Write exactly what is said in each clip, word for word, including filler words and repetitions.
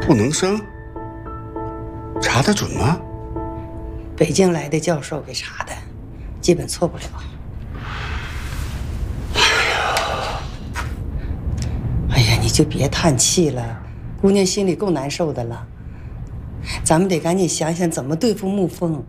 不能生？查得准吗？ 北京来的教授给查的，基本错不了。哎呀，哎呀，你就别叹气了，姑娘心里够难受的了。咱们得赶紧想想怎么对付沐风。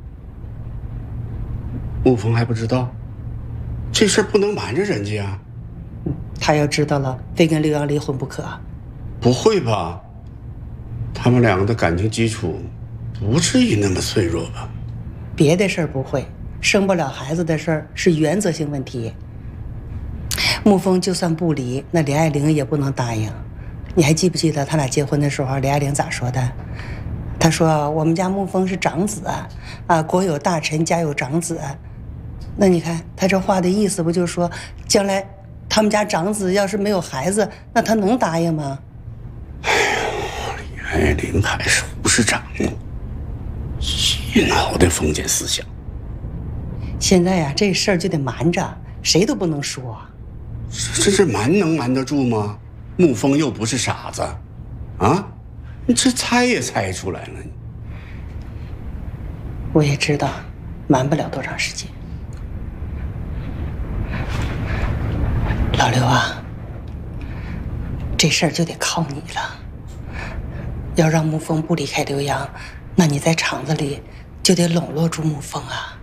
沐风还不知道，这事儿不能瞒着人家啊。 他要知道了，非跟刘洋离婚不可。 不会吧？他们两个的感情基础不至于那么脆弱吧？ 别的事儿不会，生不了孩子的事儿是原则性问题。沐风就算不离，那李爱玲也不能答应。你还记不记得他俩结婚的时候，李爱玲咋说的？她说我们家沐风是长子啊，啊，国有大臣，家有长子。那你看他这话的意思，不就是说将来他们家长子要是没有孩子，那他能答应吗？ 哎呦，李爱玲还是吴市长，一脑袋封建思想。 现在呀，这事儿就得瞒着，谁都不能说。 这这瞒能瞒得住吗？沐风又不是傻子，啊，你这猜也猜出来了。 我也知道，瞒不了多长时间。老刘啊，这事儿就得靠你了。要让沐风不离开刘洋，那你在厂子里就得笼络住沐风啊。